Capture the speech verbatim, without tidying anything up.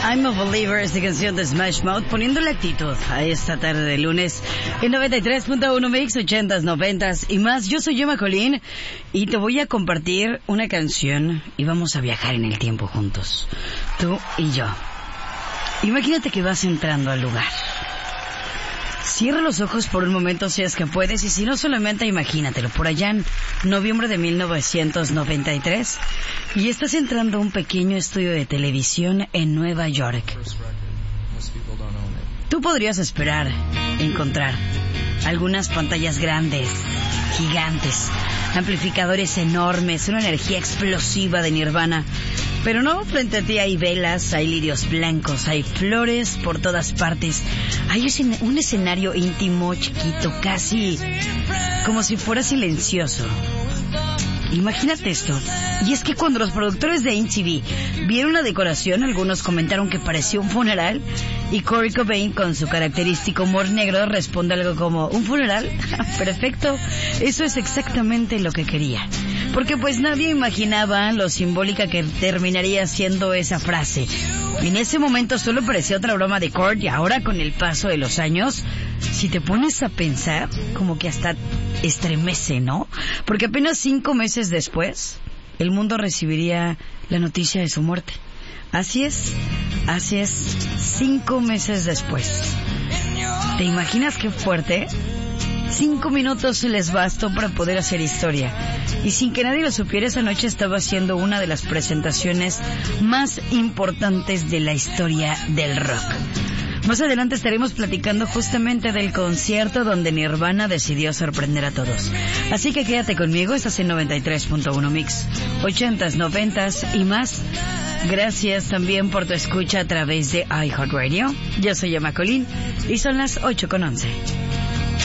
I'm a Believer, esta canción de Smash Mouth, poniéndole actitud a esta tarde de lunes en noventa y tres punto uno Mix, ochentas, noventas y más. Yo soy Gemma Colín y te voy a compartir una canción y vamos a viajar en el tiempo juntos, tú y yo. Imagínate que vas entrando al lugar. Cierra los ojos por un momento si es que puedes, y si no, solamente imagínatelo, por allá en noviembre de mil novecientos noventa y tres, y estás entrando a un pequeño estudio de televisión en Nueva York. Tú podrías esperar encontrar algunas pantallas grandes, gigantes, amplificadores enormes, una energía explosiva de Nirvana. Pero no, frente a ti hay velas, hay lirios blancos, hay flores por todas partes. Hay un escenario íntimo, chiquito, casi como si fuera silencioso. Imagínate esto. Y es que cuando los productores de M T V vieron la decoración, algunos comentaron que parecía un funeral, y Kurt Cobain, con su característico humor negro, responde algo como: ¿un funeral? Perfecto, eso es exactamente lo que quería. Porque pues nadie imaginaba lo simbólica que terminaría siendo esa frase. En ese momento solo parecía otra broma de Kurt, y ahora, con el paso de los años, si te pones a pensar, como que hasta estremece, ¿no? Porque apenas cinco meses después, el mundo recibiría la noticia de su muerte. Así es, así es, cinco meses después. ¿Te imaginas qué fuerte? Cinco minutos les bastó para poder hacer historia. Y sin que nadie lo supiera, esa noche estaba haciendo una de las presentaciones más importantes de la historia del rock. Más adelante estaremos platicando justamente del concierto donde Nirvana decidió sorprender a todos. Así que quédate conmigo, estás en noventa y tres punto uno Mix, ochentas, noventas y más. Gracias también por tu escucha a través de iHeartRadio. Yo soy Gemma Colín y son las ocho con once.